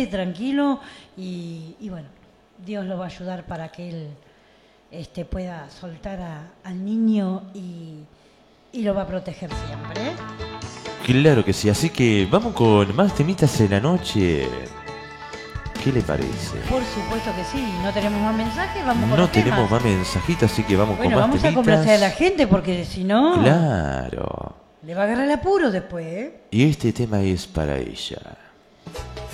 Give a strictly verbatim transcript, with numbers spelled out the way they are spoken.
fuerte, tranquilo y, y bueno, Dios lo va a ayudar para que él este, pueda soltar a, al niño y, y lo va a proteger siempre. ¿eh? Claro que sí, así que vamos con más temitas en la noche. ¿Qué le parece? Por supuesto que sí, no tenemos más mensajes, vamos con No los tenemos temas. más mensajitos, así que vamos Bueno, con más vamos temitas. a complacer a la gente porque si no, Claro. le va a agarrar el apuro después, ¿eh? Y este tema es para ella.